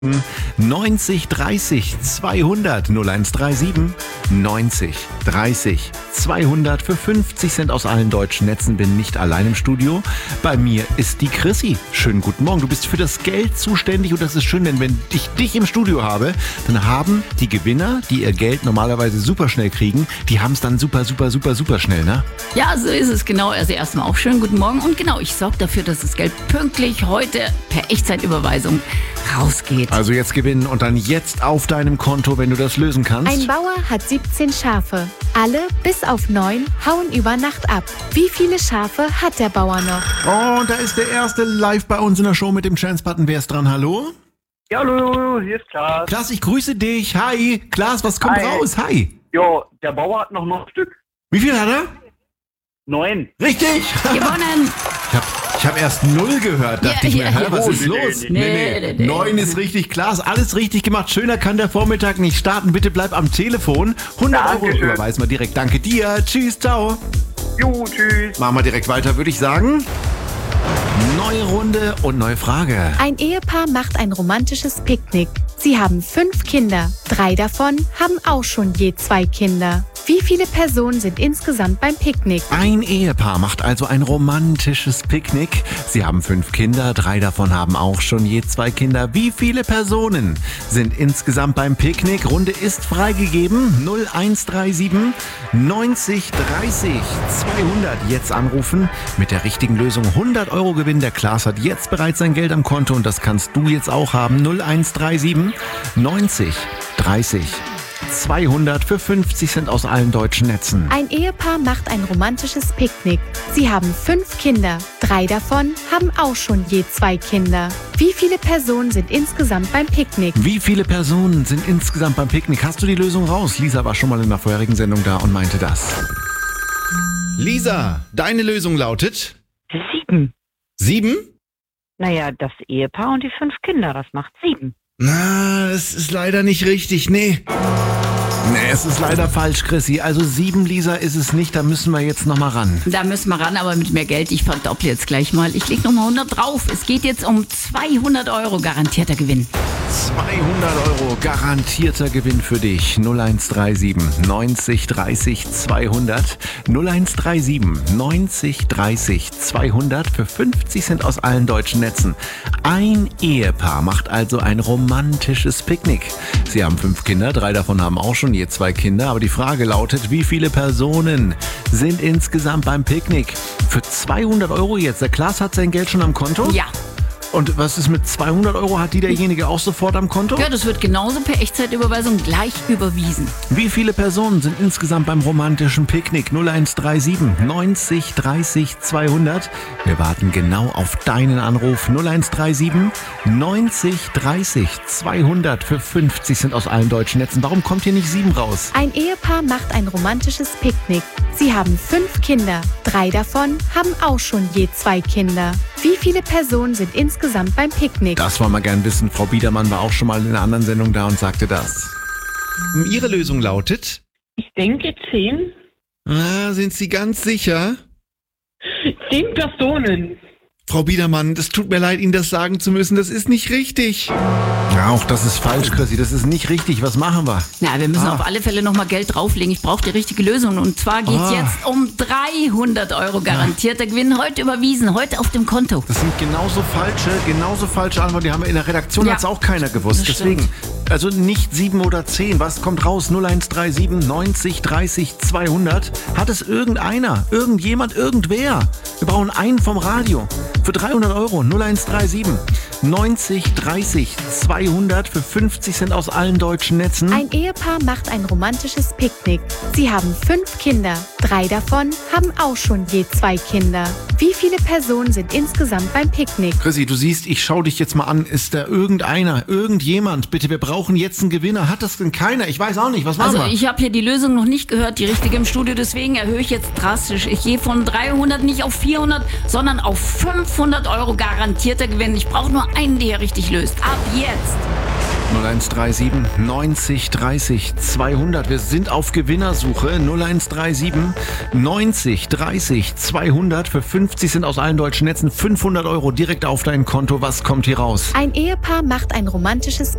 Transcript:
90 30 200 0137 90 30 200 für 50 Cent aus allen deutschen Netzen. Bin nicht allein im Studio. Bei mir ist die Chrissy. Schönen guten Morgen. Du bist für das Geld zuständig und das ist schön, denn wenn ich dich im Studio habe, dann haben die Gewinner, die ihr Geld normalerweise super schnell kriegen, die haben es dann super schnell, ne? Ja, so ist es genau. Also erstmal auch schönen guten Morgen und genau, ich sorge dafür, dass das Geld pünktlich heute per Echtzeitüberweisung rausgeht. Also jetzt gewinnen und dann jetzt auf deinem Konto, wenn du das lösen kannst. Ein Bauer hat 17 Schafe. Alle bis auf 9 hauen über Nacht ab. Wie viele Schafe hat der Bauer noch? Oh, und da ist der erste live bei uns in der Show mit dem Chance-Button. Wer ist dran? Hallo? Ja, hallo, hier ist Klaas. Klaas, ich grüße dich. Hi. Klaas, was kommt Hi. raus? Hi. Jo, der Bauer hat noch 9 Stück. Wie viel hat er? 9. Richtig. Gewonnen! Ich hab erst 0 gehört. Dachte ich mir, hä, was ist los? Nee. 9 ist richtig. Klaas, alles richtig gemacht. Schöner kann der Vormittag nicht starten. Bitte bleib am Telefon. 100 Euro Dankeschön. überweisen wir direkt. Danke dir. Tschüss, ciao. Jo, tschüss. Machen wir direkt weiter, würde ich sagen. Neue Runde und neue Frage. Ein Ehepaar macht ein romantisches Picknick. Sie haben 5 Kinder. 3 davon haben auch schon je 2 Kinder. Wie viele Personen sind insgesamt beim Picknick? Ein Ehepaar macht also ein romantisches Picknick. Sie haben 5 Kinder, 3 davon haben auch schon je 2 Kinder. Wie viele Personen sind insgesamt beim Picknick? Runde ist freigegeben. 0137 90 30 200. Jetzt anrufen. Mit der richtigen Lösung 100 Euro Gewinn. Der Klaas hat jetzt bereits sein Geld am Konto und das kannst du jetzt auch haben. 0137 90 30 200 für 50 Cent aus allen deutschen Netzen. Ein Ehepaar macht ein romantisches Picknick. Sie haben 5 Kinder. 3 davon haben auch schon je 2 Kinder. Wie viele Personen sind insgesamt beim Picknick? Wie viele Personen sind insgesamt beim Picknick? Hast du die Lösung raus? Lisa war schon mal in der vorherigen Sendung da und meinte das. Lisa, deine Lösung lautet 7. 7? Naja, das Ehepaar und die 5 Kinder, das macht 7. Na, das ist leider nicht richtig, nee. Nee, es ist leider falsch, Chrissy. Also 7, Lisa, ist es nicht. Da müssen wir jetzt nochmal ran. Da müssen wir ran, aber mit mehr Geld. Ich verdopple jetzt gleich mal. Ich leg nochmal 100 drauf. Es geht jetzt um 200 Euro garantierter Gewinn. 200 Euro garantierter Gewinn für dich. 0137 90 30 200. 0137 90 30 200 für 50 Cent aus allen deutschen Netzen. Ein Ehepaar macht also ein romantisches Picknick. Sie haben 5 Kinder, 3 davon haben auch schon je 2 Kinder. Aber die Frage lautet, wie viele Personen sind insgesamt beim Picknick? Für 200 Euro jetzt. Der Klaas hat sein Geld schon am Konto? Ja. Und was ist mit 200 Euro? Hat die derjenige auch sofort am Konto? Ja, das wird genauso per Echtzeitüberweisung gleich überwiesen. Wie viele Personen sind insgesamt beim romantischen Picknick? 0137 90 30 200. Wir warten genau auf deinen Anruf. 0137 90 30 200 für 50 Cent aus allen deutschen Netzen. Warum kommt hier nicht 7 raus? Ein Ehepaar macht ein romantisches Picknick. Sie haben 5 Kinder. 3 davon haben auch schon je 2 Kinder. Wie viele Personen sind insgesamt beim Picknick? Das wollen wir gern wissen. Frau Biedermann war auch schon mal in einer anderen Sendung da und sagte das. Ihre Lösung lautet? Ich denke 10. Sind Sie ganz sicher? 10 Personen. Frau Biedermann, das tut mir leid, Ihnen das sagen zu müssen. Das ist nicht richtig. Ja, auch das ist falsch, Chrissy. Das ist nicht richtig. Was machen wir? Na, wir müssen auf alle Fälle nochmal Geld drauflegen. Ich brauche die richtige Lösung. Und zwar geht's jetzt um 300 Euro garantierter Gewinn. Heute überwiesen, heute auf dem Konto. Das sind genauso falsche Antworten. Die haben wir in der Redaktion, Ja, hat's auch keiner gewusst. das Deswegen, also nicht 7 oder 10. Was kommt raus? 0137 90 30 200. Hat es irgendeiner, irgendjemand, irgendwer? Wir brauchen einen vom Radio. Für 300 Euro. 0137 90 30 200 für 50 Cent aus allen deutschen Netzen. Ein Ehepaar macht ein romantisches Picknick. Sie haben 5 Kinder. 3 davon haben auch schon je 2 Kinder. Wie viele Personen sind insgesamt beim Picknick? Chrissy, du siehst, ich schau dich jetzt mal an. Ist da irgendeiner, irgendjemand? Bitte, wir brauchen jetzt einen Gewinner. Hat das denn keiner? Ich weiß auch nicht. Was machen Also wir? ich habe hier die Lösung noch nicht gehört, die richtige im Studio. Deswegen erhöhe ich jetzt drastisch. Ich gehe von 300 nicht auf 400, sondern auf 500 Euro garantierter Gewinn. Ich brauche nur einen, der richtig löst. Ab jetzt. 0137 90 30 200. Wir sind auf Gewinnersuche. 0137 90 30 200. Für 50 sind aus allen deutschen Netzen 500 € direkt auf dein Konto. Was kommt hier raus? Ein Ehepaar macht ein romantisches